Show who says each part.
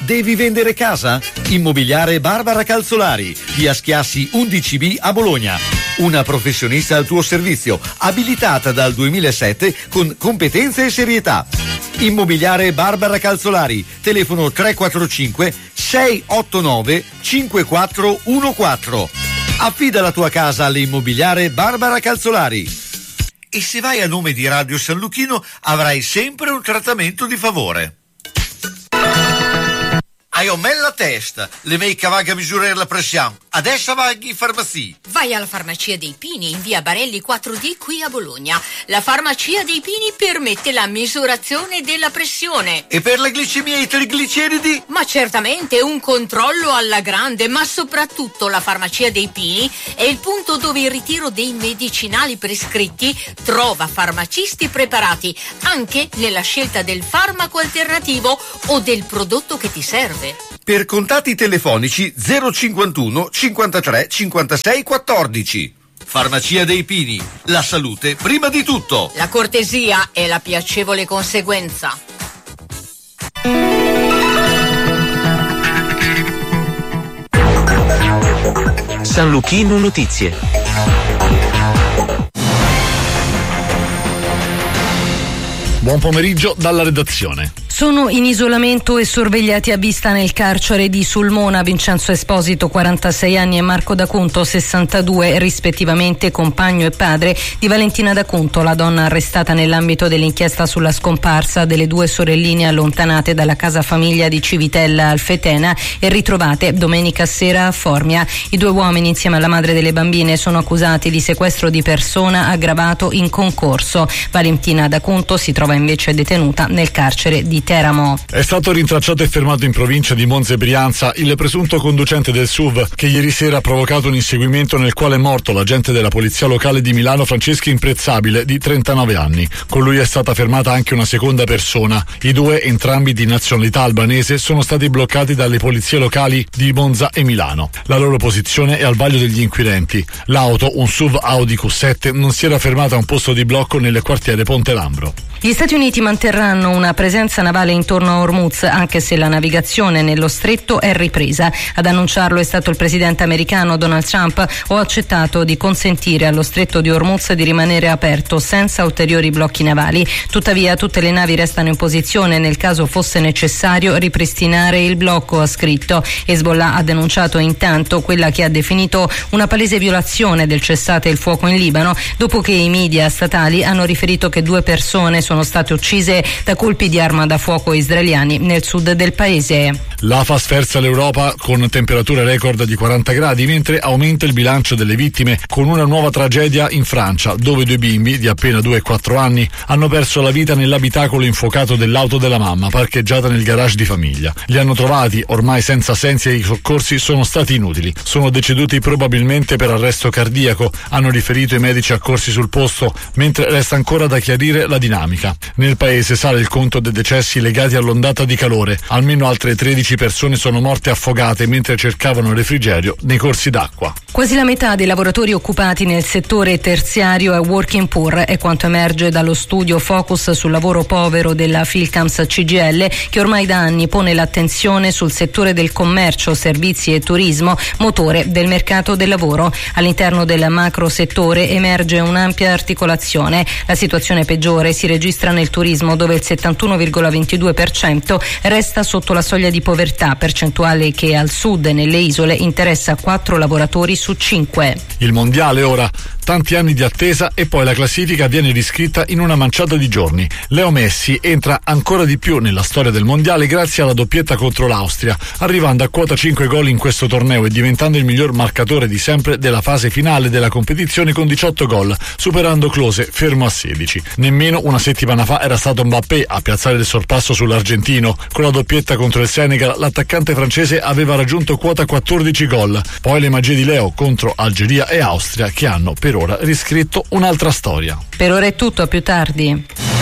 Speaker 1: Devi vendere casa? Immobiliare Barbara Calzolari, via Schiassi 11B a Bologna. Una professionista al tuo servizio, abilitata dal 2007 con competenze e serietà. Immobiliare Barbara Calzolari, telefono 345 689 5414. Affida la tua casa all'immobiliare Barbara Calzolari. E se vai a nome di Radio San Luchino avrai sempre un trattamento di favore. Hai la testa, le mei cavaglia a misurare la pressione. Adesso vai in farmacia.
Speaker 2: Vai alla Farmacia dei Pini in via Barelli 4D qui a Bologna. La Farmacia dei Pini permette la misurazione della pressione.
Speaker 1: E per la glicemia e i trigliceridi?
Speaker 2: Ma certamente un controllo alla grande, ma soprattutto la Farmacia dei Pini è il punto dove il ritiro dei medicinali prescritti trova farmacisti preparati anche nella scelta del farmaco alternativo o del prodotto che ti serve.
Speaker 1: Per contatti telefonici 051 53 56 14. Farmacia dei Pini, la salute prima di tutto.
Speaker 2: La cortesia è la piacevole conseguenza.
Speaker 3: San Luchino Notizie.
Speaker 4: Buon pomeriggio dalla redazione.
Speaker 5: Sono in isolamento e sorvegliati a vista nel carcere di Sulmona Vincenzo Esposito, 46 anni, e Marco D'Acunto, 62, rispettivamente compagno e padre di Valentina D'Acunto, la donna arrestata nell'ambito dell'inchiesta sulla scomparsa delle due sorelline allontanate dalla casa famiglia di Civitella Alfetena e ritrovate domenica sera a Formia. I due uomini, insieme alla madre delle bambine, sono accusati di sequestro di persona aggravato in concorso. Valentina D'Acunto si trova invece detenuta nel carcere di Teramo.
Speaker 4: È stato rintracciato e fermato in provincia di Monza e Brianza il presunto conducente del SUV che ieri sera ha provocato un inseguimento nel quale è morto l'agente della polizia locale di Milano Franceschi Imprezzabile, di 39 anni. Con lui è stata fermata anche una seconda persona. I due, entrambi di nazionalità albanese, sono stati bloccati dalle polizie locali di Monza e Milano. La loro posizione è al vaglio degli inquirenti. L'auto, un SUV Audi Q7, non si era fermata a un posto di blocco nel quartiere Ponte Lambro.
Speaker 5: Gli Stati Uniti manterranno una presenza navale intorno a Hormuz, anche se la navigazione nello stretto è ripresa. Ad annunciarlo è stato il presidente americano Donald Trump. Ho accettato di consentire allo stretto di Hormuz di rimanere aperto senza ulteriori blocchi navali. Tuttavia tutte le navi restano in posizione nel caso fosse necessario ripristinare il blocco, ha scritto. Hezbollah ha denunciato intanto quella che ha definito una palese violazione del cessate il fuoco in Libano, dopo che i media statali hanno riferito che 2 persone sono state uccise da colpi di arma da fuoco israeliani nel sud del paese.
Speaker 4: L'AFA sferza l'Europa con temperature record di 40 gradi, mentre aumenta il bilancio delle vittime con una nuova tragedia in Francia, dove 2 bimbi di appena 2 e 4 anni hanno perso la vita nell'abitacolo infuocato dell'auto della mamma, parcheggiata nel garage di famiglia. Li hanno trovati ormai senza sensi e i soccorsi sono stati inutili. Sono deceduti probabilmente per arresto cardiaco, hanno riferito i medici accorsi sul posto, mentre resta ancora da chiarire la dinamica. Nel paese sale il conto dei decessi legati all'ondata di calore. Almeno altre 13 persone sono morte affogate mentre cercavano refrigerio nei corsi d'acqua.
Speaker 5: Quasi la metà dei lavoratori occupati nel settore terziario è working poor, è quanto emerge dallo studio Focus sul lavoro povero della Philcams CGIL, che ormai da anni pone l'attenzione sul settore del commercio, servizi e turismo, motore del mercato del lavoro. All'interno del macro settore emerge un'ampia articolazione. La situazione peggiore si registra nel turismo, dove il 71,22% resta sotto la soglia di povertà, percentuale che al sud e nelle isole interessa 4 lavoratori su 5.
Speaker 4: Il mondiale ora, tanti anni di attesa e poi la classifica viene riscritta in una manciata di giorni. Leo Messi entra ancora di più nella storia del mondiale grazie alla doppietta contro l'Austria, arrivando a quota 5 gol in questo torneo e diventando il miglior marcatore di sempre della fase finale della competizione con 18 gol, superando Klose fermo a 16. Nemmeno una settimana fa era stato Mbappé a piazzare il sorpasso sull'argentino. Con la doppietta contro il Senegal l'attaccante francese aveva raggiunto quota 14 gol. Poi le magie di Leo contro Algeria e Austria, che hanno per ora riscritto un'altra storia.
Speaker 5: Per ora è tutto, a più tardi.